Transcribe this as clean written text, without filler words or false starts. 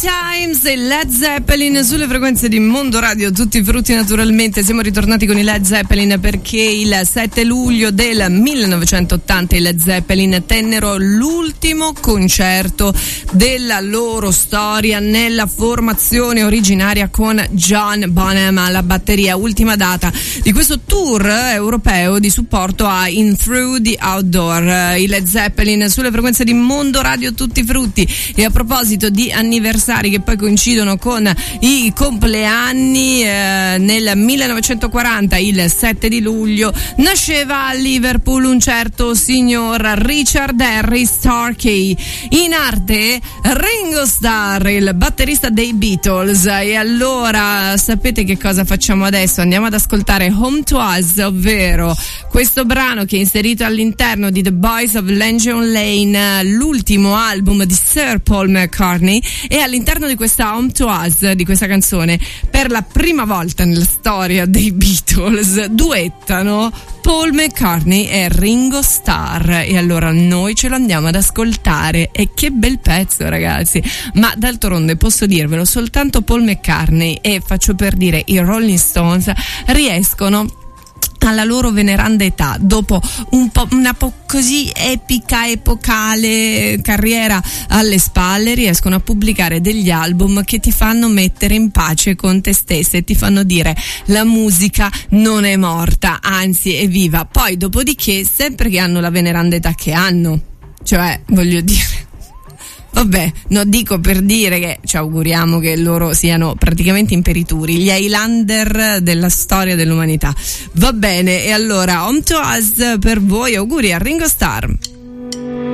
Times e Led Zeppelin sulle frequenze di Mondo Radio, tutti frutti naturalmente. Siamo ritornati con i Led Zeppelin perché il 7 luglio del 1980 i Led Zeppelin tennero l'ultimo concerto della loro storia nella formazione originaria con John Bonham alla batteria, ultima data di questo tour europeo di supporto a In Through the Outdoor. I Led Zeppelin sulle frequenze di Mondo Radio, tutti frutti. E a proposito di anniversari che poi coincidono con i compleanni, nel 1940, il 7 di luglio, nasceva a Liverpool un certo signor Richard Henry Starkey, in arte Ringo Starr, il batterista dei Beatles. E allora sapete che cosa facciamo adesso? Andiamo ad ascoltare Home to Us, ovvero questo brano che è inserito all'interno di The Boys of Legion Lane, l'ultimo album di Sir Paul McCartney, e all'interno di questa Home to Us, di questa canzone, per la prima volta nella storia dei Beatles duettano Paul McCartney e Ringo Starr. E allora noi ce lo andiamo ad ascoltare, e che bel pezzo, ragazzi. Ma d'altronde posso dirvelo, soltanto Paul McCartney e, faccio per dire, i Rolling Stones riescono alla loro veneranda età, dopo una po' così epica, epocale carriera alle spalle, riescono a pubblicare degli album che ti fanno mettere in pace con te stessa e ti fanno dire: la musica non è morta, anzi è viva. Poi dopodiché, sempre che hanno la veneranda età che hanno, cioè, voglio dire, vabbè, no, dico per dire che ci auguriamo che loro siano praticamente imperituri, gli Highlander della storia dell'umanità. Va bene, e allora Home to Us per voi, auguri a Ringo Starr.